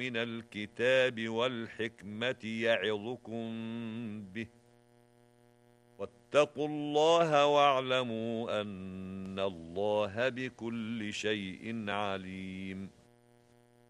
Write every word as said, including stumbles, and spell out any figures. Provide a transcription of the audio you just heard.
من الكتاب والحكمة يعظكم به واتقوا الله واعلموا أن الله بكل شيء عليم